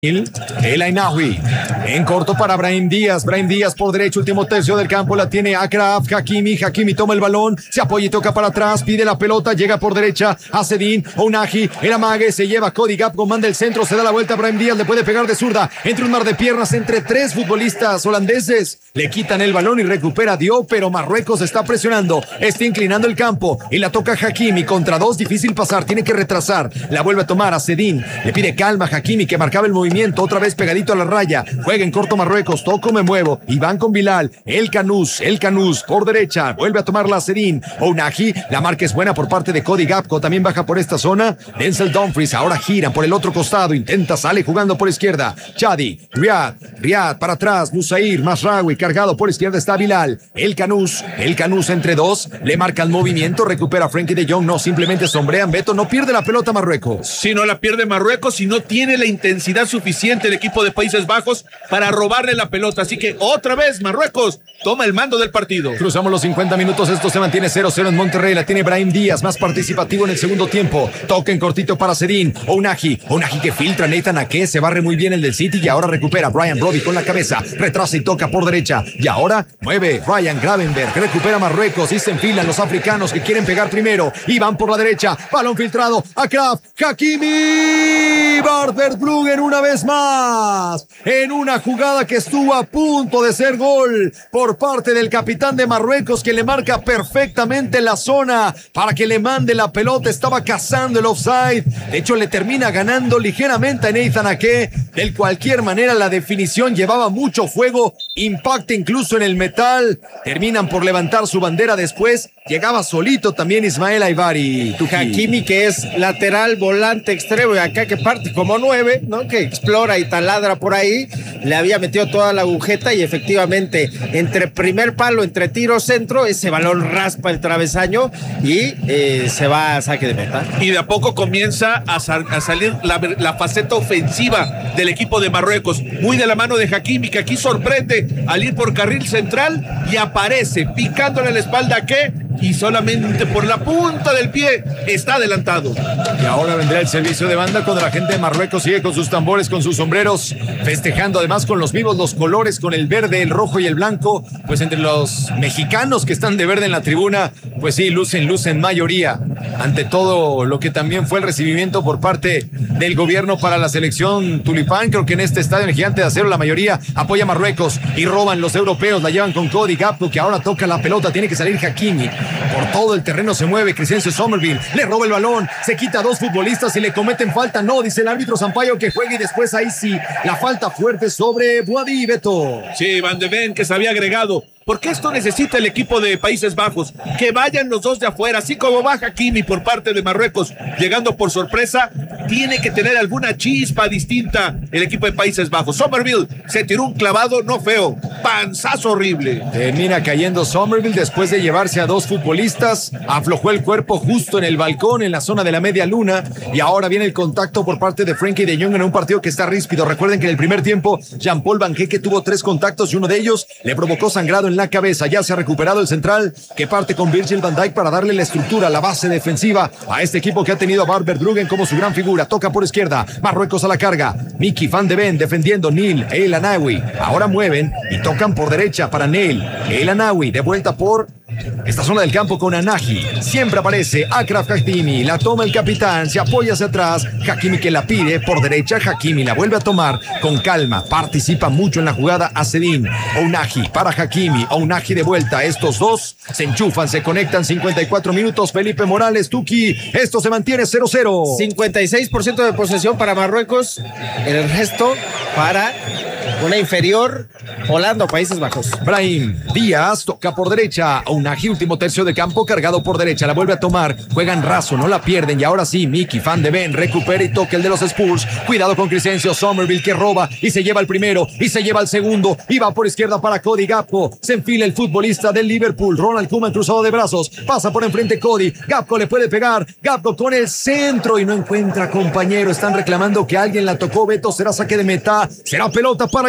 El Ainawi en corto para Brahim Díaz por derecho, último tercio del campo, la tiene Achraf Hakimi toma el balón, se apoya y toca para atrás, pide la pelota, llega por derecha a Zedin, Ounahi, el amague, se lleva Cody Gakpo, manda el centro, se da la vuelta, Brahim Díaz le puede pegar de zurda, entre un mar de piernas, entre tres futbolistas holandeses, le quitan el balón y recupera Diop, pero Marruecos está presionando, está inclinando el campo y la toca Hakimi, contra dos, difícil pasar, tiene que retrasar, la vuelve a tomar a Zedin, le pide calma a Hakimi que marcaba el movimiento, otra vez pegadito a la raya, juega en corto Marruecos, toco me muevo, y van con Bilal, el Canús por derecha, vuelve a tomar la Zedin, Ounahi, la marca es buena por parte de Cody Gakpo, también baja por esta zona, Denzel Dumfries, ahora gira por el otro costado, intenta, sale jugando por izquierda, Chadi, Riyad para atrás, Nusair, Masraoui, cargado por izquierda está Bilal, el Canús entre dos, le marca el movimiento, recupera Frenkie de Jong, no, simplemente sombrean, Beto, no pierde la pelota Marruecos. Si no la pierde Marruecos, si no tiene la intensidad suficiente el equipo de Países Bajos para robarle la pelota, así que otra vez Marruecos toma el mando del partido. Cruzamos los 50 minutos, esto se mantiene 0-0 en Monterrey, la tiene Brahim Díaz, más participativo en el segundo tiempo, toca en cortito para Zedin, Ounahi que filtra, Nathan Ake, se barre muy bien el del City y ahora recupera Brian Brody con la cabeza, retrasa y toca por derecha, y ahora mueve Ryan Gravenberch, recupera Marruecos y se enfilan los africanos que quieren pegar primero, y van por la derecha, balón filtrado, Achraf Hakimi, Bart Bruggen una vez más, en una jugada que estuvo a punto de ser gol por parte del capitán de Marruecos, que le marca perfectamente la zona para que le mande la pelota, estaba cazando el offside, de hecho le termina ganando ligeramente a Nathan Ake, de cualquier manera la definición llevaba mucho fuego, impacta incluso en el metal, terminan por levantar su bandera después, llegaba solito también Ismael Ayvari. Hakimi, que es lateral, volante, extremo, y acá que parte como 9, ¿no? Que explora y taladra por ahí, le había metido toda la agujeta y efectivamente entre primer palo, entre tiro centro, ese balón raspa el travesaño y se va a saque de meta. Y de a poco comienza a salir la faceta ofensiva del equipo de Marruecos, muy de la mano de Hakimi, que aquí sorprende al ir por carril central y aparece picándole la espalda a Ake, y solamente por la punta del pie está adelantado. Y ahora vendrá el servicio de banda cuando la gente de Marruecos sigue con sus tambores, con sus sombreros, festejando además con los vivos los colores, con el verde, el rojo y el blanco, pues entre los mexicanos que están de verde en la tribuna, pues sí, lucen mayoría, ante todo lo que también fue el recibimiento por parte del gobierno para la selección tulipán. Creo que en este estadio, en el Gigante de Acero, la mayoría apoya a Marruecos y roban los europeos, la llevan con Cody Gakpo, que ahora toca la pelota, tiene que salir Hakimi, por todo el terreno se mueve Crescencio Somerville, le roba el balón, se quita a dos futbolistas y le cometen falta, no, dice el árbitro Sampaio que juegue, y después ahí sí, la falta fuerte sobre Boadi, Beto. Sí, Van de Ven, que se había agregado, porque esto necesita el equipo de Países Bajos, que vayan los dos de afuera, así como va Hakimi por parte de Marruecos, llegando por sorpresa, tiene que tener alguna chispa distinta el equipo de Países Bajos. Somerville se tiró un clavado, no feo, panzazo horrible. Termina cayendo Somerville después de llevarse a dos futbolistas, aflojó el cuerpo justo en el balcón, en la zona de la media luna, y ahora viene el contacto por parte de Frenkie de Jong en un partido que está ríspido. Recuerden que en el primer tiempo Jean-Paul Van Hecke tuvo 3 contactos y uno de ellos le provocó sangrado en la cabeza. Ya se ha recuperado el central que parte con Virgil van Dijk para darle la estructura, la base defensiva a este equipo que ha tenido a Bart Bruggen como su gran figura. Toca por izquierda, Marruecos a la carga, Miki Van de Ven defendiendo, Neil El Anawi, ahora mueven y tocan por derecha para Neil El Anawi, de vuelta por esta zona del campo con Anahi, siempre aparece Achraf Hakimi, la toma el capitán, se apoya hacia atrás, Hakimi que la pide por derecha, Hakimi la vuelve a tomar con calma, participa mucho en la jugada a Zedin, Ounahi para Hakimi, Ounahi de vuelta, estos dos se enchufan, se conectan, 54 minutos, Felipe Morales, Tuki, esto se mantiene 0-0. 56% de posesión para Marruecos, el resto para una inferior Holanda, Países Bajos. Brahim Díaz toca por derecha, Ounahi, último tercio de campo, cargado por derecha, la vuelve a tomar, juegan raso, no la pierden, y ahora sí, Miki Van de Ven recupera y toca el de los Spurs, cuidado con Crescencio Somerville que roba y se lleva el primero y se lleva el segundo, y va por izquierda para Cody Gakpo, se enfila el futbolista del Liverpool, Ronald Koeman cruzado de brazos, pasa por enfrente Cody, Gakpo le puede pegar, Gakpo con el centro y no encuentra compañero, están reclamando que alguien la tocó, Beto, será saque de meta, será pelota para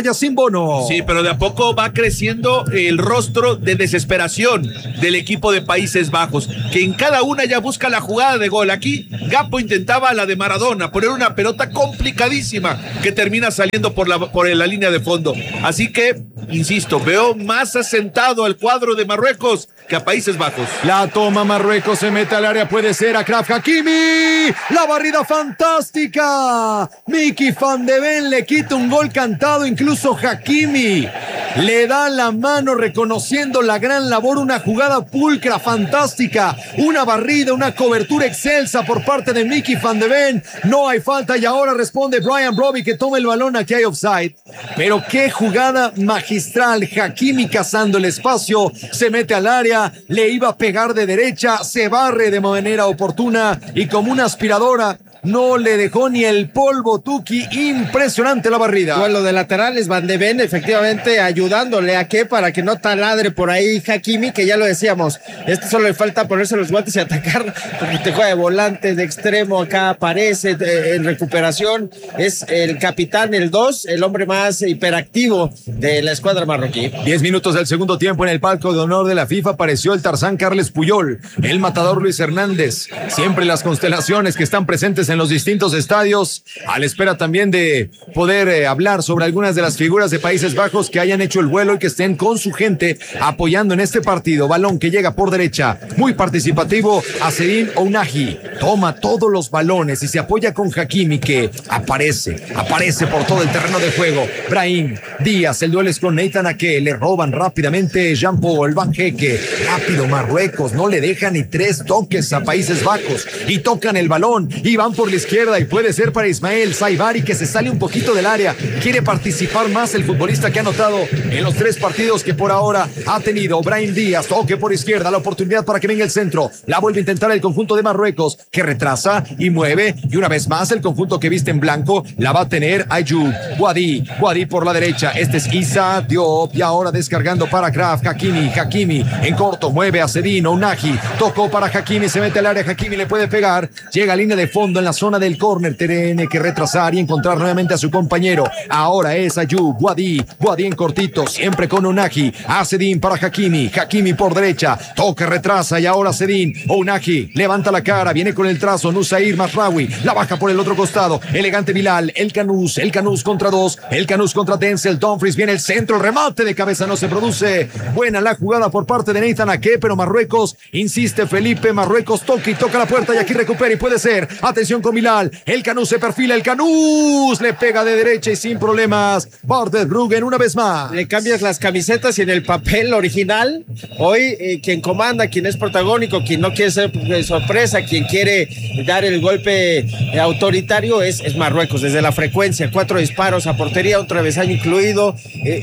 vaya sin bono. Sí, pero de a poco va creciendo el rostro de desesperación del equipo de Países Bajos, que en cada una ya busca la jugada de gol. Aquí Gakpo intentaba la de Maradona, poner una pelota complicadísima que termina saliendo por la línea de fondo. Así que, insisto, veo más asentado al cuadro de Marruecos que a Países Bajos. La toma Marruecos, se mete al área, puede ser Achraf Hakimi. La barrida fantástica. Miki Van de Ven le quita un gol cantado, incluso Hakimi le da la mano reconociendo la gran labor, una jugada pulcra, fantástica, una barrida, una cobertura excelsa por parte de Miki Van de Ven. No hay falta y ahora responde Brian Brobbey que toma el balón, aquí hay offside. Pero qué jugada magistral, Hakimi cazando el espacio, se mete al área, le iba a pegar de derecha, se barre de manera oportuna y como una aspiradora no le dejó ni el polvo, Tuki. Impresionante la barrida. Duelo de laterales, Van de Ven efectivamente ayudándole a que para que no taladre por ahí Hakimi, que ya lo decíamos, solo le falta ponerse los guantes y atacar, porque te juega de volante, de extremo, acá aparece en recuperación, es el capitán, el 2, el hombre más hiperactivo de la escuadra marroquí. 10 minutos del segundo tiempo en el palco de honor de la FIFA apareció el Tarzán Carles Puyol, el matador Luis Hernández, siempre las constelaciones que están presentes en los distintos estadios, a la espera también de poder hablar sobre algunas de las figuras de Países Bajos que hayan hecho el vuelo y que estén con su gente apoyando en este partido. Balón que llega por derecha, muy participativo, Azzedine Ounahi toma todos los balones y se apoya con Hakimi, que aparece por todo el terreno de juego. Brahim Díaz, el duelo es con Nathan Ake, le roban rápidamente Jean-Paul Van Hecke, rápido Marruecos, no le deja ni 3 toques a Países Bajos y tocan el balón y van por la izquierda y puede ser para Ismael Saibari, que se sale un poquito del área, quiere participar más el futbolista que ha anotado en los 3 partidos que por ahora ha tenido. Brahim Díaz, toque por izquierda, la oportunidad para que venga el centro, la vuelve a intentar el conjunto de Marruecos, que retrasa y mueve, y una vez más el conjunto que viste en blanco la va a tener Ayoub Wadi por la derecha, este es Issa Diop, y ahora descargando para Achraf Hakimi en corto, mueve a Azzedine Ounahi, tocó para Hakimi, se mete al área, Hakimi le puede pegar, llega a línea de fondo en la zona del córner, tiene que retrasar y encontrar nuevamente a su compañero. Ahora es Ayoub Wadi en cortito, siempre con Ounahi, Azzedine para Hakimi por derecha, toque, retrasa y ahora Azzedine Ounahi levanta la cara, viene con el trazo, Nusair Mazraoui, la baja por el otro costado, elegante Bilal, el Canús contra 2, el Canús contra Denzel Dumfries, viene el centro, el remate de cabeza no se produce, buena la jugada por parte de Nathan Ake, pero Marruecos insiste, Felipe, Marruecos toca la puerta y aquí recupera y puede ser, atención con Bilal, el Canús se perfila, el Canús le pega de derecha y sin problemas, Bardet Bruggen una vez más. Le cambias las camisetas y en el papel original, hoy quien comanda, quien es protagónico, quien no quiere ser sorpresa, quien quiere dar el golpe autoritario es Marruecos, desde la frecuencia, 4 disparos a portería, un travesaño incluido,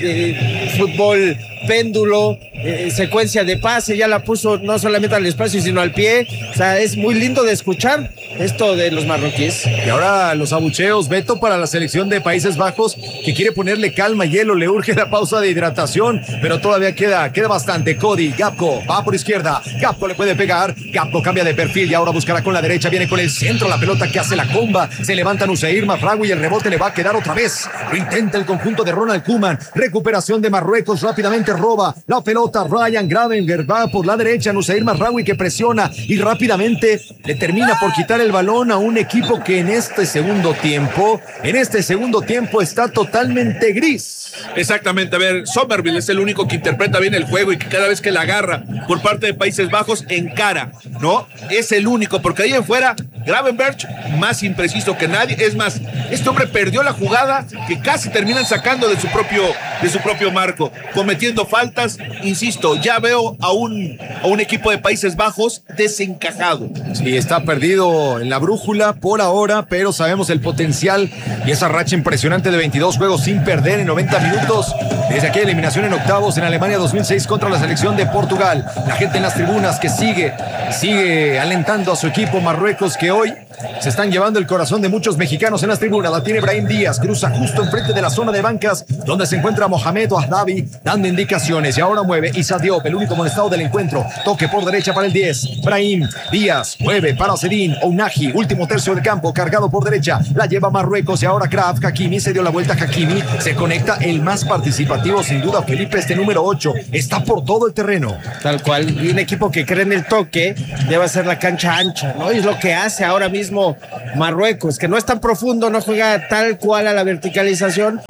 fútbol péndulo, secuencia de pase, ya la puso no solamente al espacio sino al pie, o sea, es muy lindo de escuchar esto de los marroquíes. Y ahora los abucheos, Beto, para la selección de Países Bajos, que quiere ponerle calma, hielo, le urge la pausa de hidratación, pero todavía queda bastante. Cody, Gakpo, va por izquierda, Gakpo le puede pegar, Gakpo cambia de perfil y ahora buscará con la derecha, viene con el centro, la pelota que hace la comba, se levanta Nusair Mazraoui y el rebote le va a quedar otra vez, lo intenta el conjunto de Ronald Koeman, recuperación de Marruecos, rápidamente roba la pelota, Ryan Gravenberch va por la derecha, Nusair Mazraoui que presiona y rápidamente le termina por quitar el balón a un equipo que en este segundo tiempo está totalmente gris. Exactamente, a ver, Somerville es el único que interpreta bien el juego y que cada vez que la agarra por parte de Países Bajos encara, ¿no? Es el único, porque ahí en fuera Gravenberch más impreciso que nadie, es más, este hombre perdió la jugada que casi terminan sacando de su propio marco, cometiendo faltas, insisto, ya veo a un equipo de Países Bajos desencajado. Sí, está perdido en la brújula por ahora, pero sabemos el potencial y esa racha impresionante de 22 juegos sin perder en 90 minutos desde aquella eliminación en octavos en Alemania 2006 contra la selección de Portugal. La gente en las tribunas que sigue alentando a su equipo. Marruecos, que hoy se están llevando el corazón de muchos mexicanos en las tribunas. La tiene Brahim Díaz, cruza justo enfrente de la zona de bancas donde se encuentra Mohamed Ouahdabi dando indicaciones y ahora mueve Issa Diop, el único molestado del encuentro, toque por derecha para el 10, Brahim Díaz mueve para Azzedine Ounahi, último tercio del campo, cargado por derecha, la lleva Marruecos y ahora Achraf Hakimi se dio la vuelta, Hakimi se conecta el el más participativo, sin duda, Felipe, este número 8, está por todo el terreno. Tal cual, y un equipo que cree en el toque debe hacer la cancha ancha, ¿no? Y es lo que hace ahora mismo Marruecos, que no es tan profundo, no juega tal cual a la verticalización,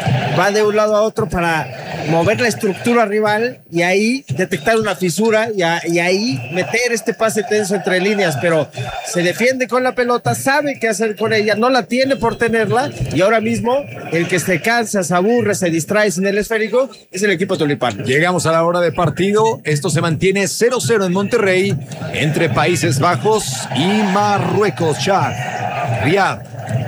va de un lado a otro para mover la estructura rival y ahí detectar una fisura y ahí meter este pase tenso entre líneas, pero se defiende con la pelota, sabe qué hacer con ella, no la tiene por tenerla, y ahora mismo el que se cansa, se aburre, se distrae sin el esférico es el equipo tulipano. Llegamos a la hora de partido, esto se mantiene 0-0 en Monterrey entre Países Bajos y Marruecos. Chad Riyad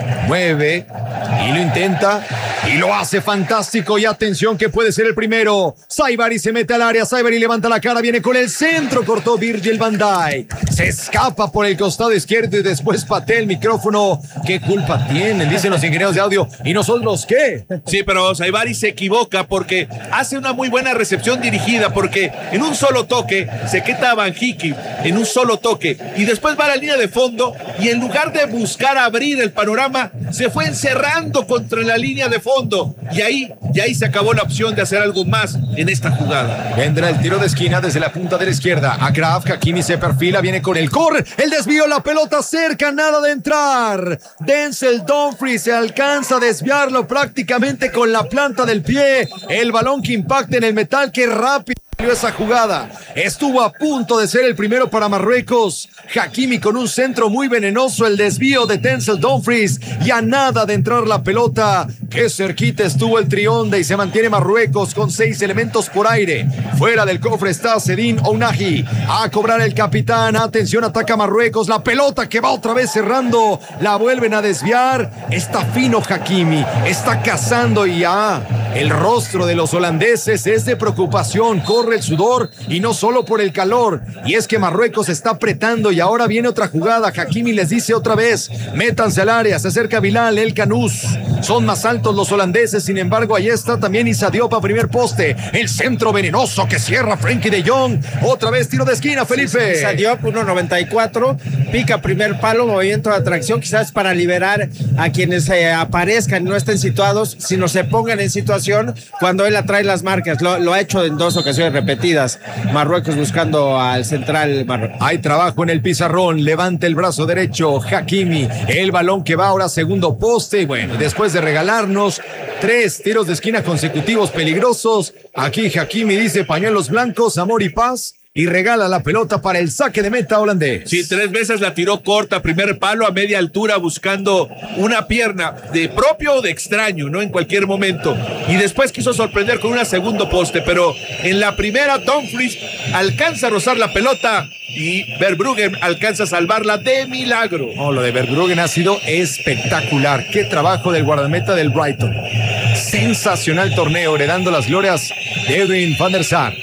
mueve y lo intenta y lo hace fantástico, y atención que puede ser el primero. Saibari se mete al área, Saibari levanta la cara, viene con el centro, cortó Virgil van Dijk, se escapa por el costado izquierdo y después patea el micrófono. ¿Qué culpa tienen? Dicen los ingenieros de audio. ¿Y nosotros qué? Sí, pero Saibari se equivoca porque hace una muy buena recepción dirigida, porque en un solo toque se quita a Banjiki, en un solo toque, y después va a la línea de fondo y en lugar de buscar abrir el panorama, se fue encerrando contra la línea de fondo, y ahí se acabó la opción de hacer algo más en esta jugada. Vendrá el tiro de esquina desde la punta de la izquierda. Akraf Hakimi se perfila, viene con el corre, el desvío, la pelota cerca, nada de entrar. Denzel Dumfries se alcanza a desviarlo prácticamente con la planta del pie. El balón que impacta en el metal, que rápido esa jugada. Estuvo a punto de ser el primero para Marruecos. Hakimi con un centro muy venenoso, el desvío de Denzel Dumfries y a nada de entrar la pelota. Qué cerquita estuvo el trionde, y se mantiene Marruecos con 6 elementos por aire. Fuera del cofre está Zedine Ounahi a cobrar el capitán. Atención, ataca Marruecos, la pelota que va otra vez cerrando, la vuelven a desviar. Está fino Hakimi, está cazando, y el rostro de los holandeses es de preocupación. Corre el sudor, y no solo por el calor, y es que Marruecos está apretando, y ahora viene otra jugada. Hakimi les dice otra vez, métanse al área, se acerca Bilal El Kanous. Son más altos los holandeses, sin embargo ahí está también Issa Diop a primer poste, el centro venenoso que cierra Frenkie de Jong. Otra vez tiro de esquina, Felipe. Issa Diop 1.94, pica primer palo, movimiento de atracción, quizás para liberar a quienes aparezcan y no estén situados, sino se pongan en situación cuando él atrae las marcas. Lo ha hecho en 2 ocasiones repetidas Marruecos, buscando al central Marruecos. Hay trabajo en el pizarrón, levanta el brazo derecho Hakimi, el balón que va ahora a segundo poste, y bueno, después de regalarnos 3 tiros de esquina consecutivos peligrosos, aquí Hakimi dice pañuelos blancos, amor y paz, y regala la pelota para el saque de meta holandés. Sí, 3 veces la tiró corta, primer palo a media altura, buscando una pierna de propio o de extraño, ¿no? En cualquier momento. Y después quiso sorprender con una segundo poste, pero en la primera Dumfries alcanza a rozar la pelota y Verbruggen alcanza a salvarla de milagro. Oh, lo de Verbruggen ha sido espectacular. Qué trabajo del guardameta del Brighton. Sensacional torneo, heredando las glorias de Edwin van der Sar.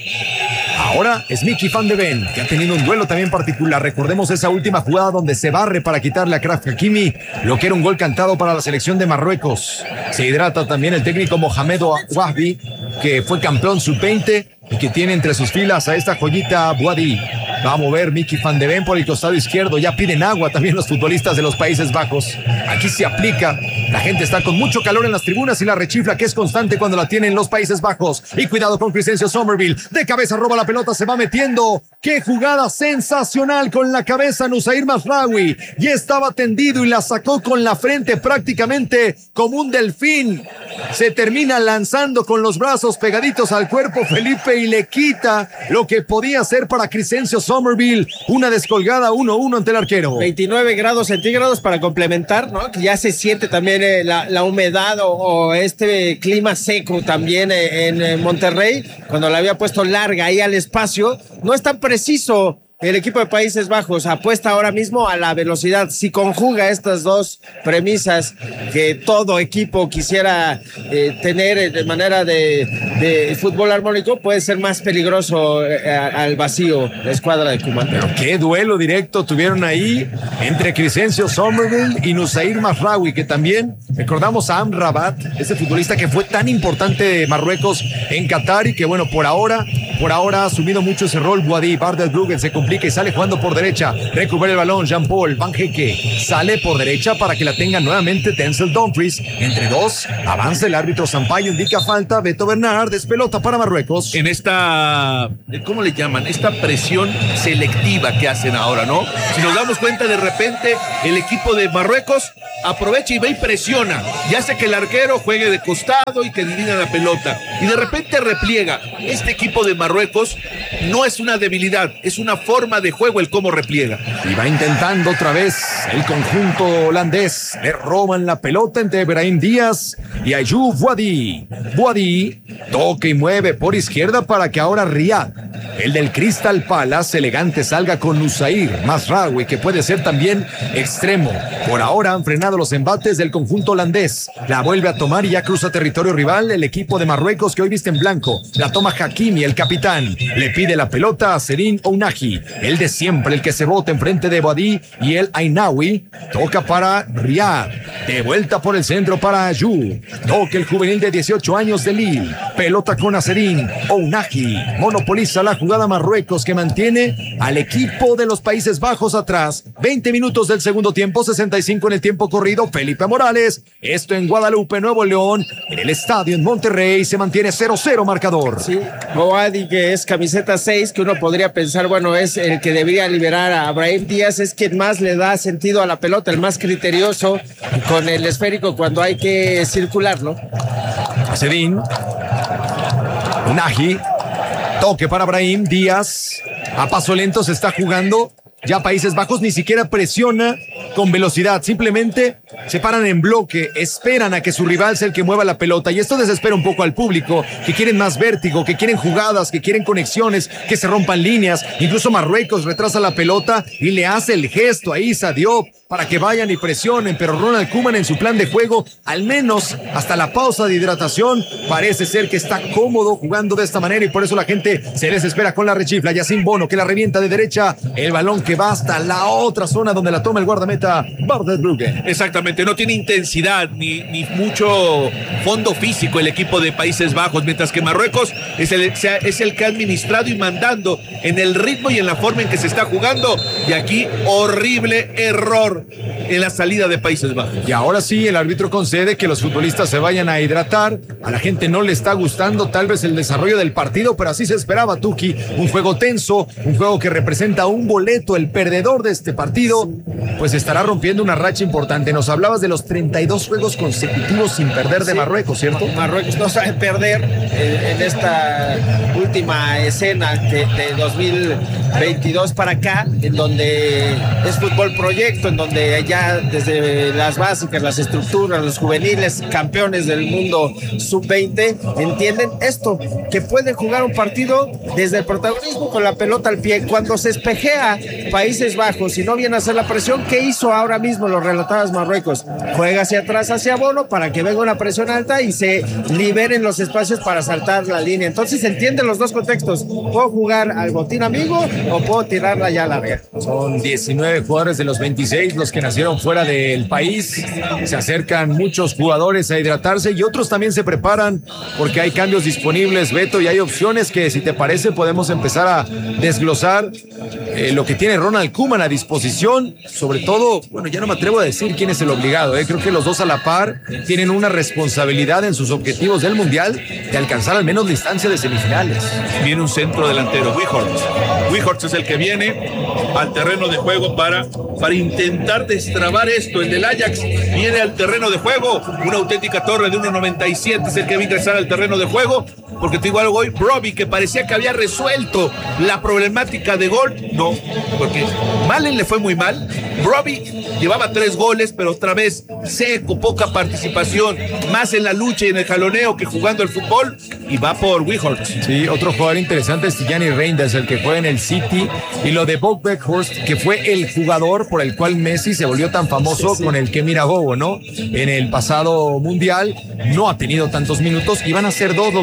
Ahora es Mickey van de Ven, que ha tenido un duelo también particular. Recordemos esa última jugada donde se barre para quitarle a Akraf Hakimi lo que era un gol cantado para la selección de Marruecos. Se hidrata también el técnico Mohamed Wahbi, que fue campeón sub-20 y que tiene entre sus filas a esta joyita Bouadi. Va a mover Mickey van de Ven por el costado izquierdo. Ya piden agua también los futbolistas de los Países Bajos. Aquí se aplica. La gente está con mucho calor en las tribunas y la rechifla que es constante cuando la tienen los Países Bajos. Y cuidado con Crescencio Somerville. De cabeza roba la pelota, se va metiendo. ¡Qué jugada sensacional con la cabeza Nusair Mazraoui! Y estaba tendido y la sacó con la frente prácticamente como un delfín. Se termina lanzando con los brazos pegaditos al cuerpo Felipe y le quita lo que podía ser para Crescencio Somerville. Una descolgada 1-1 ante el arquero. 29 grados centígrados para complementar, ¿no? Que ya se siente también la humedad o este clima seco también en Monterrey, cuando la había puesto larga ahí al espacio. No es tan preciso el equipo de Países Bajos, apuesta ahora mismo a la velocidad. Si conjuga estas dos premisas que todo equipo quisiera tener de manera de fútbol armónico, puede ser más peligroso al vacío la escuadra de Koeman. Pero qué duelo directo tuvieron ahí entre Crescencio Somerville y Nusair Mazraoui, que también recordamos a Amrabat, ese futbolista que fue tan importante de Marruecos en Qatar y que bueno, por ahora ha asumido mucho ese rol. Bouadi, Van der Bruggen se complica y sale jugando por derecha. Recupera el balón Jean-Paul Van Hecke. Sale por derecha para que la tenga nuevamente Denzel Dumfries. Entre dos, avanza el árbitro Sampaio, indica falta. Beto Bernard, despelota para Marruecos. En esta, ¿cómo le llaman? Esta presión selectiva que hacen ahora, ¿no? Si nos damos cuenta, de repente el equipo de Marruecos aprovecha y ve y presiona y hace que el arquero juegue de costado y que divida la pelota. Y de repente repliega. Este equipo de Marruecos no es una debilidad, es una forma de juego el cómo repliega. Y va intentando otra vez el conjunto holandés. Le roban la pelota entre Brahim Díaz y Ayoub Boadi. Boadi toca y mueve por izquierda para que ahora Riyad, el del Crystal Palace, elegante, salga con Nusair Mazraoui, que puede ser también extremo. Por ahora han frenado los embates del conjunto holandés. La vuelve a tomar y ya cruza territorio rival el equipo de Marruecos, que hoy viste en blanco. La toma Hakimi, el capitán. Le pide la pelota a Serin Ounahi, el de siempre, el que se bota enfrente de Boadi y el Ainaoui. Toca para Riyad. De vuelta por el centro para Ayoub. Toca el juvenil de 18 años de Lille. Pelota con Serin Ounahi. Monopoliza la jugada Marruecos, que mantiene al equipo de los Países Bajos atrás. 20 minutos del segundo tiempo, 65 en el tiempo corrido. Felipe Morales. Esto en Guadalupe, Nuevo León. En el estadio en Monterrey se mantiene 0-0 marcador. Sí, Boadi, que es camiseta 6, que uno podría pensar, bueno, es el que debería liberar a Brahim Díaz, es quien más le da sentido a la pelota, el más criterioso con el esférico cuando hay que circularlo. Sedín, Ounahi, toque para Brahim Díaz, a paso lento se está jugando. Ya Países Bajos ni siquiera presiona con velocidad, simplemente se paran en bloque, esperan a que su rival sea el que mueva la pelota, y esto desespera un poco al público, que quieren más vértigo, que quieren jugadas, que quieren conexiones, que se rompan líneas. Incluso Marruecos retrasa la pelota y le hace el gesto a Issa Diop para que vayan y presionen, pero Ronald Koeman, en su plan de juego, al menos hasta la pausa de hidratación, parece ser que está cómodo jugando de esta manera, y por eso la gente se desespera con la rechifla. Yacine Bono, que la revienta de derecha, el balón que va hasta la otra zona donde la toma el guardameta Bardet Brugge. Exactamente, no tiene intensidad ni mucho fondo físico el equipo de Países Bajos, mientras que Marruecos es el que ha administrado y mandando en el ritmo y en la forma en que se está jugando. Y aquí, horrible error en la salida de Países Bajos. Y ahora sí, el árbitro concede que los futbolistas se vayan a hidratar. A la gente no le está gustando tal vez el desarrollo del partido, pero así se esperaba, Tuki. Un juego tenso, un juego que representa un boleto. El perdedor de este partido pues estará rompiendo una racha importante. Nos hablabas de los 32 juegos consecutivos sin perder de Marruecos, ¿cierto? Marruecos no sabe perder en esta última escena de 2022 para acá, en donde es fútbol proyecto, en donde ya desde las básicas, las estructuras, los juveniles, campeones del mundo sub-20, entienden esto, que pueden jugar un partido desde el protagonismo con la pelota al pie. Cuando se espejea Países Bajos y no viene a hacer la presión, ¿qué hizo ahora mismo? Los relatados Marruecos, juega hacia atrás, hacia Bono, para que venga una presión alta y se liberen los espacios para saltar la línea. Entonces se entienden los dos contextos: puedo jugar al botín amigo o puedo tirarla ya larga. Son 19 jugadores de los 26 los que nacieron fuera del país. Se acercan muchos jugadores a hidratarse y otros también se preparan porque hay cambios disponibles, Beto, y hay opciones que, si te parece, podemos empezar a desglosar lo que tiene Ronald Koeman a disposición. Sobre todo, bueno, ya no me atrevo a decir quién es el obligado, creo que los dos a la par tienen una responsabilidad en sus objetivos del Mundial de alcanzar al menos la instancia de semifinales. Viene un centro delantero, Wijhorst es el que viene al terreno de juego para intentar destrabar esto. El del Ajax viene al terreno de juego, una auténtica torre de 1.97 es el que va a ingresar al terreno de juego, porque te digo algo hoy, Brobbey, que parecía que había resuelto la problemática de gol, no, porque Malen le fue muy mal. Brobbey llevaba 3 goles, pero otra vez seco, poca participación, más en la lucha y en el jaloneo que jugando el fútbol, y va por Wijhorst. Sí, otro jugador interesante es Tijani Reinders, el que juega en el City, y lo de Bob Weghorst, que fue el jugador por el cual Messi se volvió tan famoso, con el que Miragogo, ¿no? En el pasado Mundial no ha tenido tantos minutos, y van a ser 2 los que ingresen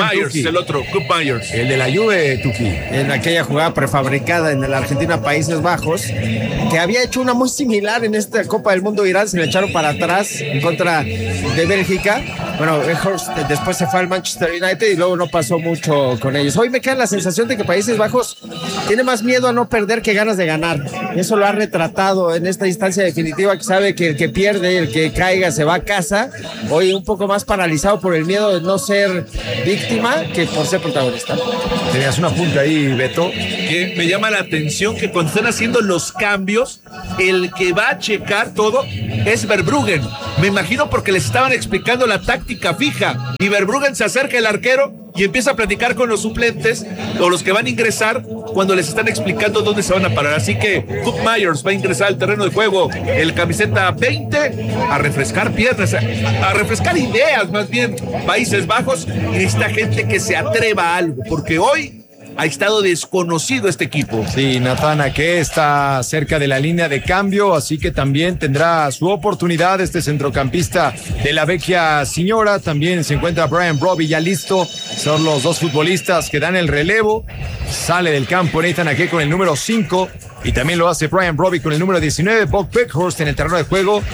Myers, Tuki. el otro, Coop Myers. El de la Juve, Tuki. En aquella jugada prefabricada en el Argentina-Países Bajos, que había hecho una muy similar en esta Copa del Mundo. Irán se le echaron para atrás en contra de Bélgica. Bueno, Weghorst después se fue al Manchester United y luego no pasó mucho con ellos. Hoy me queda la sensación de que Países Bajos tiene más miedo a no perder que ganas de ganar. Eso lo ha retratado en esta instancia definitiva, que sabe que el que pierde, el que caiga, se va a casa. Hoy un poco más paralizado por el miedo de no ser víctima que por ser protagonista. Tenías una punta ahí, Beto. Que me llama la atención que cuando están haciendo los cambios, el que va a checar todo es Verbruggen. Me imagino porque les estaban explicando la táctica fija y Verbruggen se acerca al arquero y empieza a platicar con los suplentes o los que van a ingresar cuando les están explicando dónde se van a parar. Así que Coop Myers va a ingresar al terreno de juego, el camiseta 20, a refrescar piernas, a refrescar ideas más bien. Países Bajos, y esta gente que se atreva a algo, porque hoy ha estado desconocido este equipo. Sí, Nathan que está cerca de la línea de cambio, así que también tendrá su oportunidad este centrocampista de la vecchia señora. También se encuentra Brian Brobbey ya listo. Son los dos futbolistas que dan el relevo. Sale del campo Nathan Ake con el número 5 y también lo hace Brian Brobbey con el número 19. Bob Weghorst en el terreno de juego.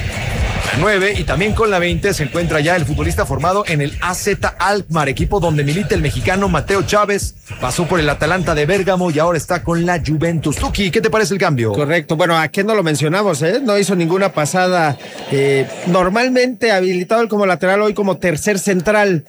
9 y también con la 20 se encuentra ya el futbolista formado en el AZ Alkmaar, equipo donde milita el mexicano Mateo Chávez. Pasó por el Atalanta de Bérgamo y ahora está con la Juventus. Tuki, ¿qué te parece el cambio? Correcto, bueno, ¿a qué no lo mencionamos? No hizo ninguna pasada. Normalmente habilitado él como lateral, hoy como tercer central.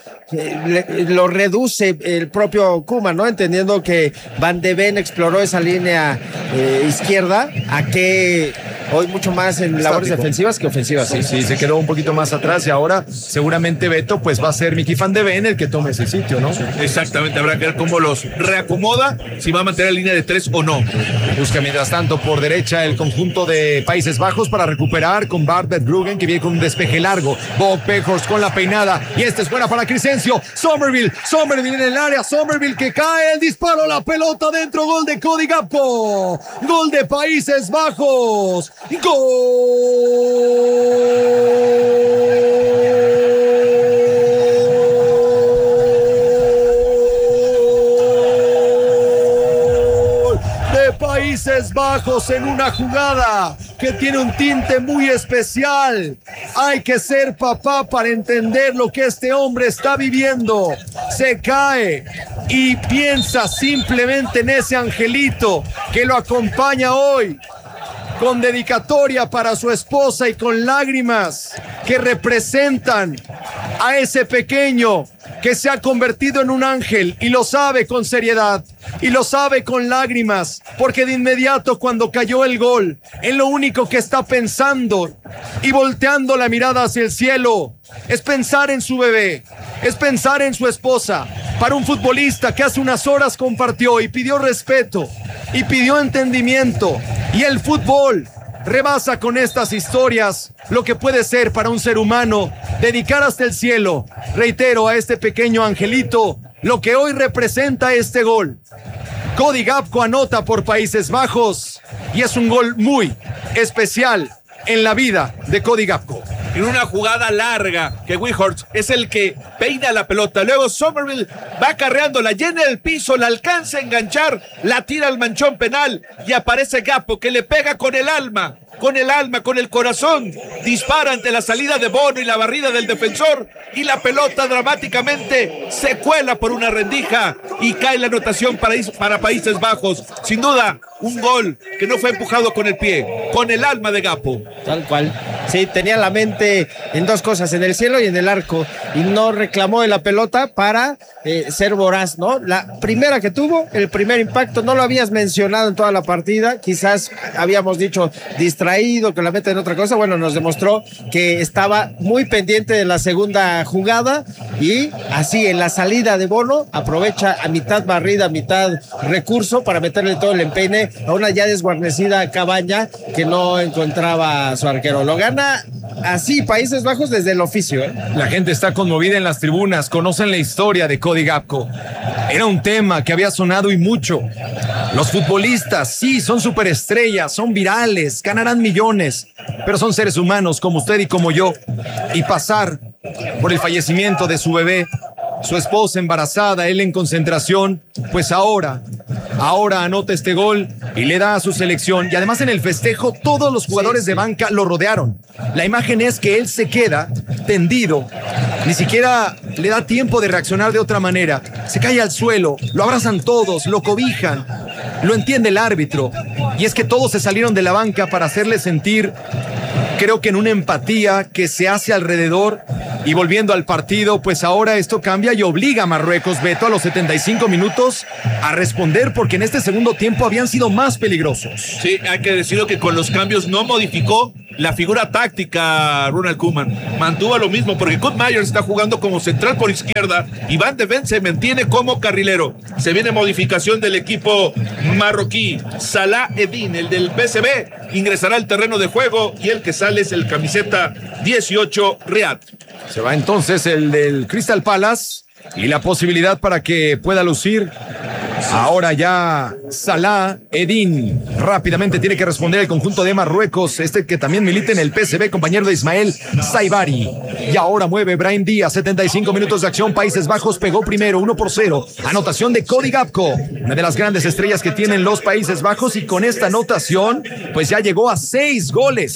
Lo reduce el propio Koeman, ¿no? Entendiendo que Van de Ven exploró esa línea izquierda, a que hoy mucho más en labores defensivas que ofensivas. Sí, se quedó un poquito más atrás y ahora seguramente Beto pues va a ser Mickey Van de Ven el que tome ese sitio, ¿no? Exactamente, habrá que ver cómo los reacomoda, si va a mantener la línea de 3 o no. Busca mientras tanto por derecha el conjunto de Países Bajos para recuperar con Bart Verbruggen, que viene con un despeje largo. Bob Weghorst con la peinada y esta es buena para Crescencio. Somerville en el área, Somerville que cae, el disparo, la pelota dentro, gol de Cody Gakpo, gol de Países Bajos, gol de Países Bajos en una jugada que tiene un tinte muy especial. Hay que ser papá para entender lo que este hombre está viviendo. Se cae y piensa simplemente en ese angelito que lo acompaña hoy, con dedicatoria para su esposa y con lágrimas que representan a ese pequeño que se ha convertido en un ángel y lo sabe con seriedad y lo sabe con lágrimas, porque de inmediato cuando cayó el gol, en lo único que está pensando y volteando la mirada hacia el cielo es pensar en su bebé, es pensar en su esposa. Para un futbolista que hace unas horas compartió y pidió respeto y pidió entendimiento, y el fútbol rebasa con estas historias lo que puede ser para un ser humano dedicar hasta el cielo, reitero, a este pequeño angelito, lo que hoy representa este gol. Cody Gakpo anota por Países Bajos y es un gol muy especial en la vida de Cody Gakpo. En una jugada larga que Weghorst es el que peina la pelota, luego Somerville va acarreándola, llena el piso, la alcanza a enganchar, la tira al manchón penal y aparece Gakpo que le pega con el alma, con el corazón, dispara ante la salida de Bono y la barrida del defensor y la pelota dramáticamente se cuela por una rendija y cae la anotación para Países Bajos. Sin duda, un gol que no fue empujado con el pie, con el alma de Gakpo. Tal cual. Sí, tenía la mente en dos cosas, en el cielo y en el arco, y no reclamó de la pelota para ser voraz, ¿no? La primera que tuvo, el primer impacto, no lo habías mencionado en toda la partida, quizás habíamos dicho distraído, que la meta en otra cosa. Bueno, nos demostró que estaba muy pendiente de la segunda jugada y así en la salida de Bono aprovecha a mitad barrida, mitad recurso para meterle todo el empeine a una ya desguarnecida Cabaña que no encontraba a su arquero. Lo gana así Países Bajos desde el oficio, ¿eh? La gente está conmovida en las tribunas, conocen la historia de Cody Gakpo. Era un tema que había sonado y mucho. Los futbolistas, sí, son superestrellas, son virales, ganarán millones, pero son seres humanos como usted y como yo. Y pasar por el fallecimiento de su bebé su esposa embarazada, él en concentración, pues ahora anota este gol y le da a su selección. Y además en el festejo todos los jugadores de banca lo rodearon. La imagen es que él se queda tendido, ni siquiera le da tiempo de reaccionar de otra manera. Se cae al suelo, lo abrazan todos, lo cobijan, lo entiende el árbitro. Y es que todos se salieron de la banca para hacerle sentir, creo que en una empatía que se hace alrededor. Y volviendo al partido, pues ahora esto cambia y obliga a Marruecos, Beto, a los 75 minutos a responder, porque en este segundo tiempo habían sido más peligrosos. Sí, hay que decirlo que con los cambios no modificó la figura táctica Ronald Koeman. Mantuvo lo mismo porque Kurt Myers está jugando como central por izquierda y Van de Ven se mantiene como carrilero. Se viene modificación del equipo marroquí. Salah Eddin, el del PSV, ingresará al terreno de juego y el que sale es el camiseta 18, Riyad. Se va entonces el del Crystal Palace y la posibilidad para que pueda lucir. Ahora ya Salah Eddin rápidamente tiene que responder el conjunto de Marruecos, este que también milita en el PSV, compañero de Ismael Saibari. Y ahora mueve Brahim Díaz, 75 minutos de acción, Países Bajos pegó primero 1-0, anotación de Cody Gakpo, una de las grandes estrellas que tienen los Países Bajos, y con esta anotación pues ya llegó a 6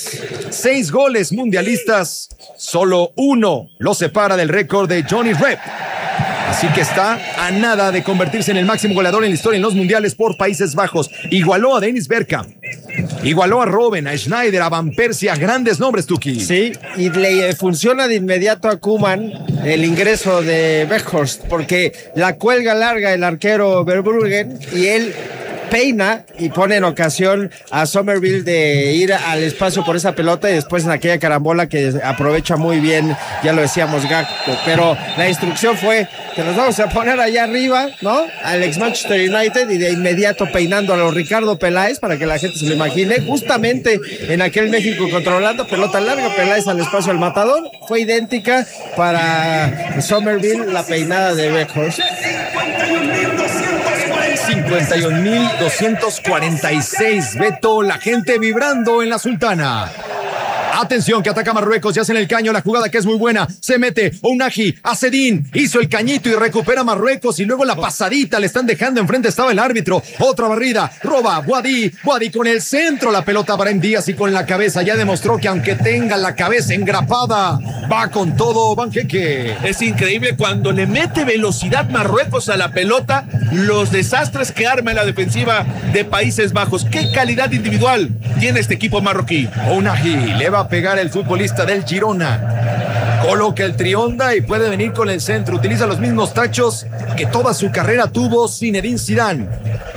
goles mundialistas, solo uno lo separa del récord de Johnny Rep. Así que está a nada de convertirse en el máximo goleador en la historia en los mundiales por Países Bajos. Igualó a Dennis Bergkamp, igualó a Robben, a Schneider, a Van Persie, a grandes nombres, Tuki. Sí, y le funciona de inmediato a Koeman el ingreso de Weghorst, porque la cuelga larga el arquero Verbruggen y él peina y pone en ocasión a Somerville de ir al espacio por esa pelota y después en aquella carambola que aprovecha muy bien, ya lo decíamos, Gakpo. Pero la instrucción fue que nos vamos a poner allá arriba, ¿no? Al ex Manchester United, y de inmediato peinando a los Ricardo Peláez para que la gente se lo imagine. Justamente en aquel México controlando, pelota larga, Peláez al espacio al matador. Fue idéntica para Somerville la peinada de Weghorst. 51.246, Beto, la gente vibrando en la Sultana. Atención que ataca Marruecos, ya hace en el caño la jugada que es muy buena, se mete Ounahi, Acedín, hizo el cañito y recupera Marruecos, y luego la pasadita le están dejando enfrente, estaba el árbitro, otra barrida, roba Boadi con el centro, la pelota para Díaz y con la cabeza ya demostró que aunque tenga la cabeza engrapada, va con todo Banqueque. Es increíble cuando le mete velocidad Marruecos a la pelota, los desastres que arma en la defensiva de Países Bajos. Qué calidad individual tiene este equipo marroquí. Ounahi le va a pegar el futbolista del Girona, coloca el trionda y puede venir con el centro, utiliza los mismos tachos que toda su carrera tuvo Zinedine Zidane.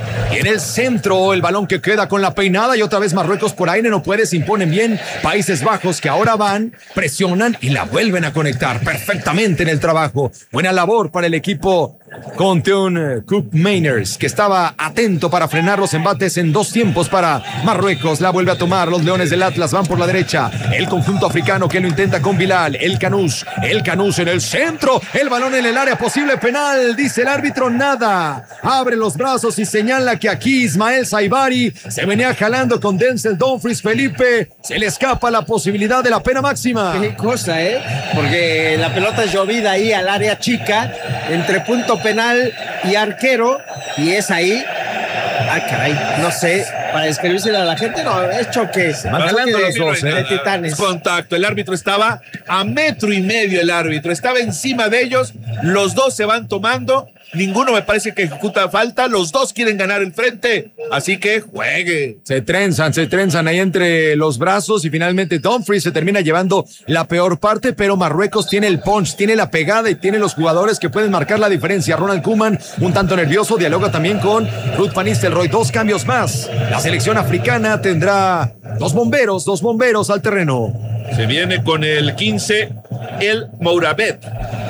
Y en el centro el balón que queda con la peinada y otra vez Marruecos por aire no puede, se imponen bien Países Bajos, que ahora van, presionan y la vuelven a conectar perfectamente en el trabajo. Buena labor para el equipo con Teun Koopmeiners, que estaba atento para frenar los embates en 2 tiempos para Marruecos. La vuelve a tomar los Leones del Atlas, van por la derecha, el conjunto africano que lo intenta con Bilal, el Canús en el centro, el balón en el área, posible penal, dice el árbitro, nada, abre los brazos y señala que aquí Ismael Saibari se venía jalando con Denzel Dumfries. Felipe, se le escapa la posibilidad de la pena máxima. Qué cosa, porque la pelota es llovida ahí al área chica, entre punto penal y arquero, y es ahí. Ah, caray, no sé, para describírselo a la gente, no, es choque. Van jalando los dos, de titanes. Contacto, el árbitro estaba a 1.5 metros, el árbitro estaba encima de ellos, los dos se van tomando, ninguno me parece que ejecuta falta, los dos quieren ganar el frente, así que juegue. Se trenzan ahí entre los brazos y finalmente Dumfries se termina llevando la peor parte, pero Marruecos tiene el punch, tiene la pegada y tiene los jugadores que pueden marcar la diferencia. Ronald Koeman, un tanto nervioso, dialoga también con Ruud van Nistelrooy. 2 cambios más. La selección africana tendrá dos bomberos al terreno. Se viene con el 15, el Mourabet,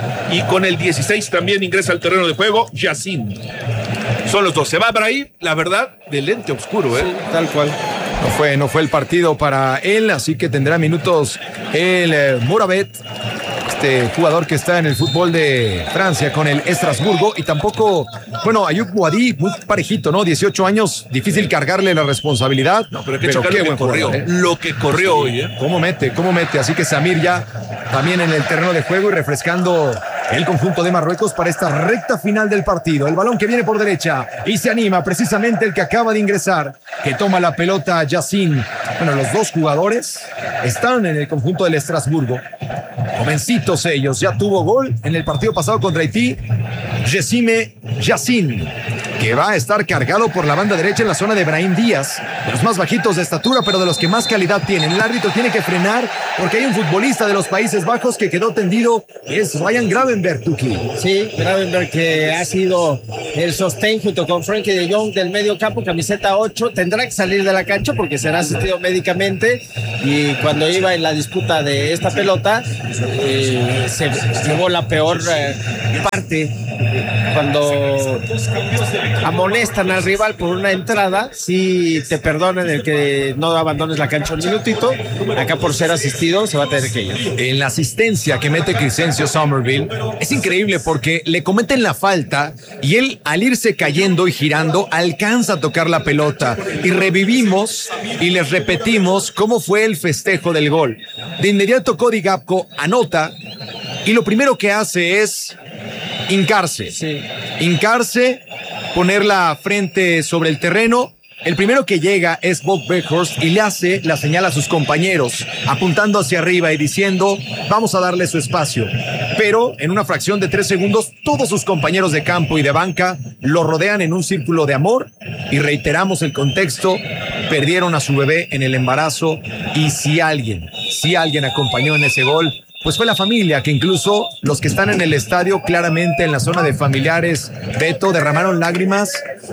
y con el 16 también ingresa al terreno de juego Yacine. Son los dos. Se va Brahim, la verdad, de lente oscuro, Sí, tal cual. No fue el partido para él, así que tendrá minutos el Mourabet, este jugador que está en el fútbol de Francia con el Estrasburgo, y tampoco, bueno, Ayoub Boadi, muy parejito, ¿no? 18 años, difícil cargarle la responsabilidad. No, pero qué buen corrió, lo que corrió hoy, ¿Cómo mete? Así que Samir ya también en el terreno de juego y refrescando el conjunto de Marruecos para esta recta final del partido. El balón que viene por derecha y se anima precisamente el que acaba de ingresar, que toma la pelota Yacine. Bueno, los dos jugadores están en el conjunto del Estrasburgo. Jovencitos ellos, ya tuvo gol en el partido pasado contra Haití. Yacine, que va a estar cargado por la banda derecha en la zona de Brahim Díaz, de los más bajitos de estatura, pero de los que más calidad tienen. El árbitro tiene que frenar porque hay un futbolista de los Países Bajos que quedó tendido, es Ryan Gravenberch, Tuki. Sí, Gravenberch, que ha sido el sostén junto con Frenkie de Jong del medio campo, camiseta 8, tendrá que salir de la cancha porque será asistido médicamente, y cuando iba en la disputa de esta pelota se llevó la peor parte. Cuando amonestan al rival por una entrada, sí te perdonan el que no abandones la cancha un minutito. Acá, por ser asistido, se va a tener que ir. En la asistencia que mete Crescencio Somerville es increíble porque le cometen la falta y él, al irse cayendo y girando, alcanza a tocar la pelota, y revivimos y les repetimos cómo fue el festejo del gol. De inmediato Cody Gakpo anota y lo primero que hace es hincarse, poner la frente sobre el terreno. El primero que llega es Bob Weghorst y le hace la señal a sus compañeros, apuntando hacia arriba y diciendo, vamos a darle su espacio. Pero en una fracción de 3 segundos, todos sus compañeros de campo y de banca lo rodean en un círculo de amor, y reiteramos el contexto, perdieron a su bebé en el embarazo, y si alguien acompañó en ese gol, pues fue la familia, que incluso los que están en el estadio, claramente en la zona de familiares, Beto, derramaron lágrimas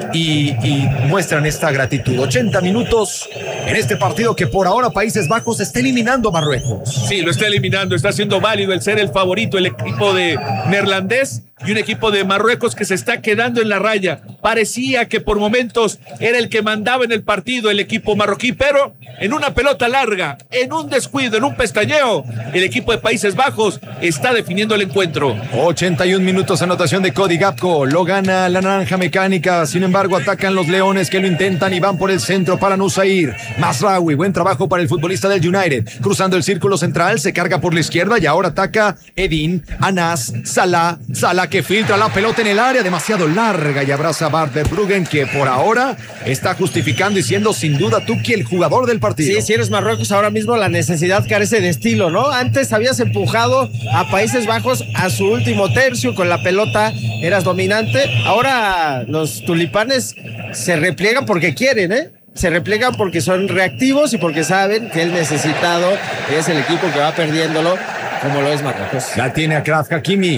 y muestran esta gratitud. 80 minutos en este partido que por ahora Países Bajos está eliminando a Marruecos. Sí, lo está eliminando, está siendo válido el ser el favorito, el equipo de neerlandés, y un equipo de Marruecos que se está quedando en la raya. Parecía que por momentos era el que mandaba en el partido el equipo marroquí, pero en una pelota larga, en un descuido, en un pestañeo, el equipo de Países Bajos está definiendo el encuentro. 81 minutos, anotación de Cody Gakpo, lo gana la Naranja Mecánica. Sin embargo, atacan los Leones, que lo intentan y van por el centro para Nusair Mazraoui. Buen trabajo para el futbolista del United, cruzando el círculo central, se carga por la izquierda y ahora ataca Edin, Anas, Salah que filtra la pelota en el área, demasiado larga, y abraza a Bart Verbruggen, que por ahora está justificando y siendo sin duda Tuki el jugador del partido. Sí, si eres Marruecos ahora mismo, la necesidad carece de estilo, ¿no? Antes habías empujado a Países Bajos a su último tercio, con la pelota eras dominante. Ahora los tulipanes se repliegan porque quieren, se repliegan porque son reactivos y porque saben que el necesitado es el equipo que va perdiéndolo, como lo es Marruecos. La tiene Achraf Hakimi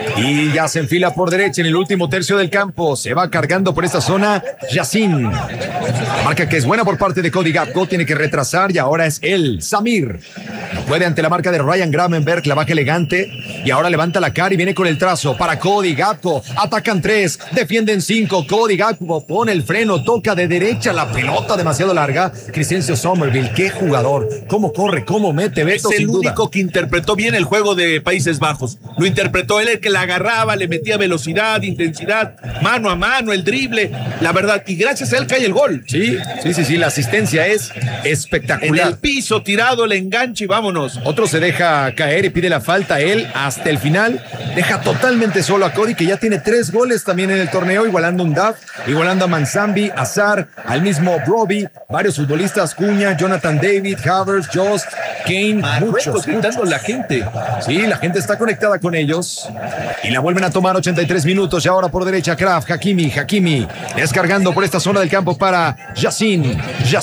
y ya se enfila por derecha en el último tercio del campo. Se va cargando por esta zona Yacine. Marca que es buena por parte de Cody Gakpo, tiene que retrasar y ahora es él, Samir. No puede ante la marca de Ryan Gravenberch, la baja elegante y ahora levanta la cara y viene con el trazo para Cody Gakpo. Atacan 3, defienden 5. Cody Gakpo pone el freno, toca de derecha la pelota demasiado larga. Crescencio Somerville, qué jugador, cómo corre, cómo mete, Beto, es el sin duda. único que interpretó bien el juego de Países Bajos. Lo interpretó él, el que la agarraba, le metía velocidad, intensidad, mano a mano, el drible, la verdad, y gracias a él cae el gol. Sí, la asistencia es espectacular. En el piso, tirado, el enganche y vámonos. Otro se deja caer y pide la falta, él hasta el final deja totalmente solo a Cody, que ya tiene 3 goles también en el torneo, igualando a Undaf, igualando a Mansambi, Azar, al mismo Broby, varios futbolistas, Cunha, Jonathan David, Havertz, Jost, Kane, muchos gritando la gente. Sí, la gente está conectada con ellos y la vuelven a tomar. 83 minutos y ahora por derecha Achraf Hakimi descargando por esta zona del campo para Yacine,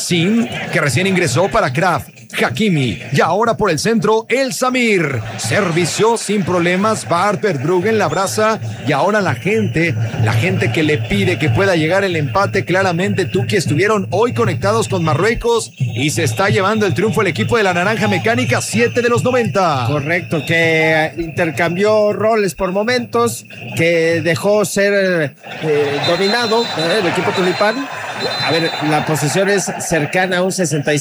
que recién ingresó para Achraf Hakimi, y ahora por el centro el Samir, servició sin problemas Bart Verbruggen, la abraza y ahora la gente que le pide que pueda llegar el empate. Claramente Tuki estuvieron hoy conectados con Marruecos y se está llevando el triunfo el equipo de la Naranja Mecánica, 7 de los 90. Correcto, que intercambió roles por momentos, que dejó ser dominado el equipo tulipán. A ver, la posesión es cercana a un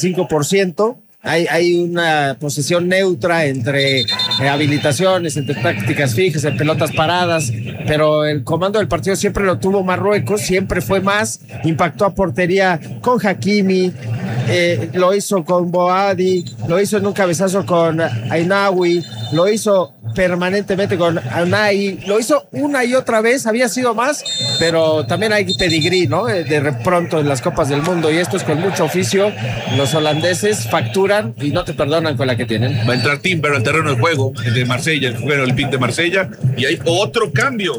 65%. Hay una posesión neutra entre habilitaciones, entre tácticas fijas, en pelotas paradas, pero el comando del partido siempre lo tuvo Marruecos, siempre fue más, impactó a portería con Hakimi, lo hizo con Boadi, lo hizo en un cabezazo con Ainaoui, lo hizo permanentemente con Unai. Lo hizo una y otra vez, había sido más, pero también hay pedigrí, ¿no? De pronto en las Copas del Mundo, y esto es con mucho oficio. Los holandeses facturan y no te perdonan con la que tienen. Va a entrar Timber al terreno de juego de Marsella, el jugador Olympique de Marsella, y hay otro cambio.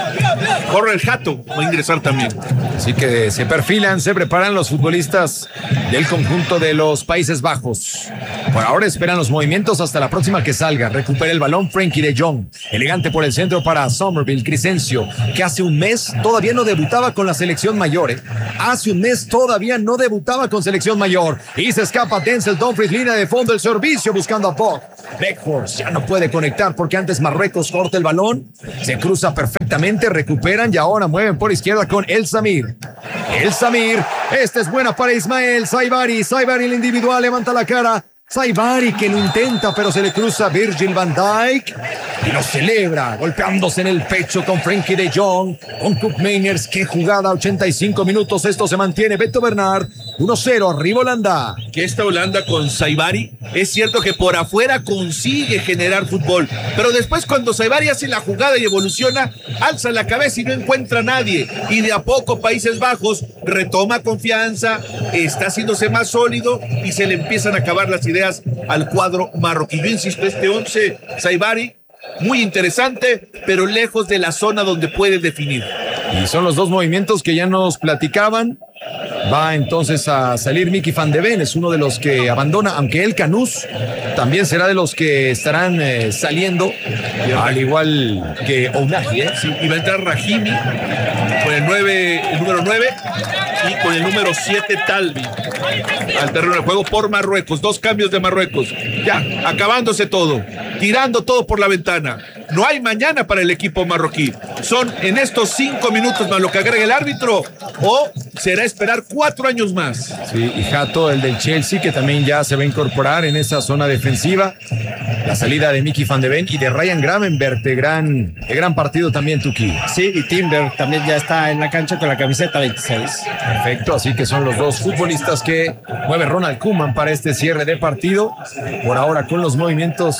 Corre el Jato, va a ingresar también. Así que se perfilan, se preparan los futbolistas del conjunto de los Países Bajos. Por ahora esperan los movimientos hasta la próxima que salga. Recupera el balón Frenkie de Jong. Elegante por el centro para Somerville. Crescencio, que hace un mes todavía no debutaba con la selección mayor. Hace un mes todavía no debutaba con selección mayor. Y se escapa Denzel Dumfries, línea de fondo, el servicio buscando a Bock. Weghorst ya no puede conectar porque antes Marruecos corta el balón. Se cruza perfectamente, recuperan y ahora mueven por izquierda con El Samir. El Samir, esta es buena para Ismael Saibari. Saibari el individual, levanta la cara. Saibari que lo intenta, pero se le cruza Virgil van Dijk y lo celebra, golpeándose en el pecho con Frenkie de Jong, con Koopmeiners. Qué jugada, 85 minutos, esto se mantiene. Beto Bernard, 1-0, arriba Holanda. Que esta Holanda con Saibari, es cierto que por afuera consigue generar fútbol, pero después cuando Saibari hace la jugada y evoluciona, alza la cabeza y no encuentra a nadie, y de a poco Países Bajos retoma confianza, está haciéndose más sólido y se le empiezan a acabar las ideas al cuadro marroquí. Yo insisto, este 11 Saibari, muy interesante, pero lejos de la zona donde puede definir. Y son los dos movimientos que ya nos platicaban. Va entonces a salir Mickey Van de Ven, es uno de los que abandona, aunque el Canús también será de los que estarán saliendo, al igual que Ounahi. Sí, y va a entrar Rahimi con el número 9 y con el número 7 Talbi al terreno de juego por Marruecos. Dos cambios de Marruecos, ya acabándose todo, tirando todo por la ventana. No hay mañana para el equipo marroquí. Son en estos 5 minutos más lo que agrega el árbitro, o será esperar 4 años más. Sí, y Jato, el del Chelsea, que también ya se va a incorporar en esa zona defensiva. La salida de Mickey Van de Ven y de Ryan Gravenberch, de gran partido también, Tuki. Sí, y Timber también ya está en la cancha con la camiseta 26. Perfecto, así que son los dos futbolistas que mueve Ronald Koeman para este cierre de partido. Por ahora con los movimientos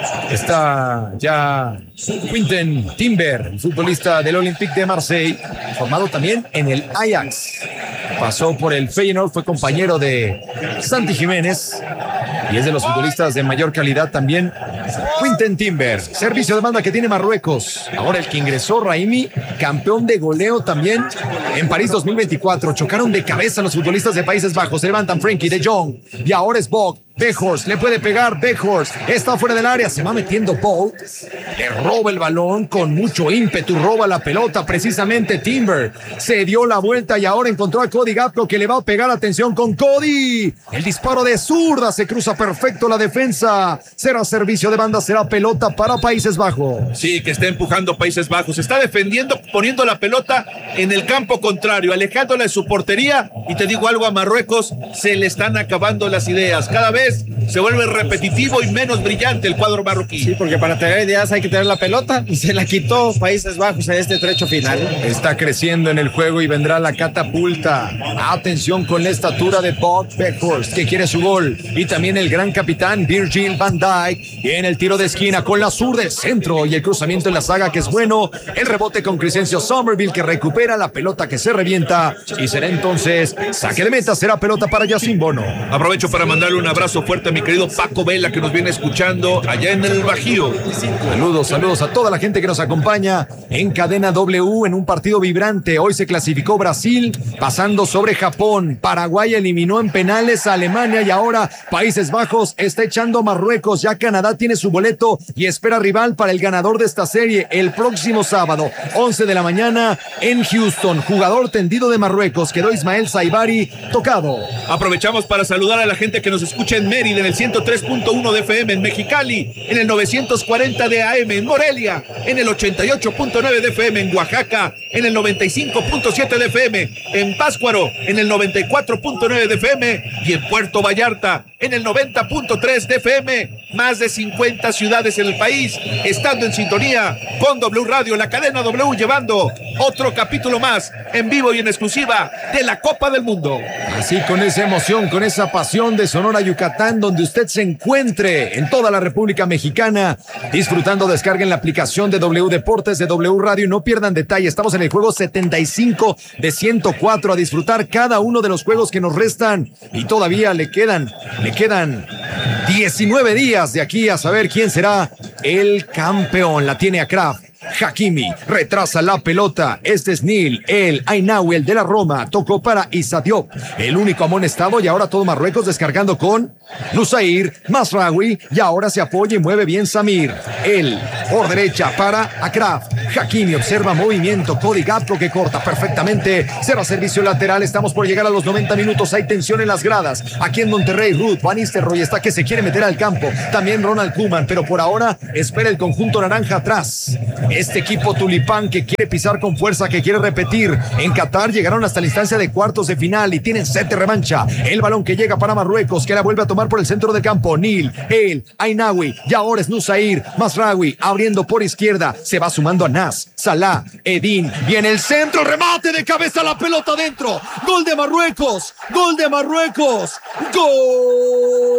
está ya Quinten Timber, el futbolista del Olympique de Marseille, formado también en el Ajax. Pasó por el Feyenoord, fue compañero de Santi Jiménez y es de los futbolistas de mayor calidad también. Quinten Timber, servicio de banda que tiene Marruecos. Ahora el que ingresó, Rahimi, campeón de goleo también en París 2024. Chocaron de cabeza los futbolistas de Países Bajos. Se levantan Frenkie de Jong y ahora es Bock. Weghorst le puede pegar. Weghorst está fuera del área, se va metiendo Bolt, le roba el balón con mucho ímpetu, roba la pelota precisamente Timber, se dio la vuelta y ahora encontró a Cody Gakpo que le va a pegar. Atención con Cody, el disparo de zurda, se cruza perfecto la defensa, será servicio de banda, será pelota para Países Bajos. Sí, que está empujando Países Bajos, está defendiendo, poniendo la pelota en el campo contrario, alejándola de su portería, y te digo algo, a Marruecos se le están acabando las ideas, cada vez se vuelve repetitivo y menos brillante el cuadro marroquí. Sí, porque para tener ideas hay que tener la pelota y se la quitó Países Bajos en este trecho final. Está creciendo en el juego y vendrá la catapulta. Atención con la estatura de Bob Weghorst, que quiere su gol, y también el gran capitán Virgil van Dijk. Y en el tiro de esquina con la zurda del centro y el cruzamiento en la saga, que es bueno. El rebote con Crescencio Somerville, que recupera la pelota que se revienta, y será entonces saque de meta, será pelota para Yacine Bono. Aprovecho para mandarle un abrazo fuerte a mi querido Paco Vela, que nos viene escuchando allá en el Bajío. Saludos a toda la gente que nos acompaña en Cadena W en un partido vibrante. Hoy se clasificó Brasil pasando sobre Japón. Paraguay eliminó en penales a Alemania y ahora Países Bajos está echando a Marruecos. Ya Canadá tiene su boleto y espera rival para el ganador de esta serie el próximo sábado, 11 de la mañana en Houston. Jugador tendido de Marruecos, quedó Ismael Saibari tocado. Aprovechamos para saludar a la gente que nos escucha en Mérida, en el 103.1 de FM, en Mexicali, en el 940 de AM, en Morelia, en el 88.9 de FM, en Oaxaca, en el 95.7 de FM, en Pátzcuaro, en el 94.9 de FM y en Puerto Vallarta, en el 90.3 de FM. Más de 50 ciudades en el país estando en sintonía con W Radio, la cadena W, llevando otro capítulo más en vivo y en exclusiva de la Copa del Mundo. Así con esa emoción, con esa pasión de Sonora, Yucatán, donde usted se encuentre en toda la República Mexicana, disfrutando, descarguen la aplicación de W Deportes, de W Radio y no pierdan detalle. Estamos en el juego 75 de 104 a disfrutar cada uno de los juegos que nos restan y todavía le quedan 19 días de aquí a saber quién será el campeón. La tiene Achraf. Hakimi retrasa la pelota. Este es Neil El Ainaoui, el de la Roma. Tocó para Issa Diop, el único amonestado. Y ahora todo Marruecos descargando con Nusair Mazraoui. Y ahora se apoya y mueve bien Samir. Él por derecha para Achraf. Hakimi observa movimiento. Cody Gakpo que corta perfectamente. Será servicio lateral. Estamos por llegar a los 90 minutos. Hay tensión en las gradas. Aquí en Monterrey, Ruth Van Nistelrooy está que se quiere meter al campo. También Ronald Koeman. Pero por ahora espera el conjunto naranja atrás. Este equipo tulipán que quiere pisar con fuerza, que quiere repetir. En Qatar llegaron hasta la instancia de cuartos de final y tienen set de revancha. El balón que llega para Marruecos, que la vuelve a tomar por el centro del campo. Neil El Ainaoui, y ahora es Nusair Mazraoui abriendo por izquierda. Se va sumando a Nas, Salah, Edin. Viene el centro, remate de cabeza, la pelota adentro. Gol de Marruecos, gol de Marruecos. ¡Gol!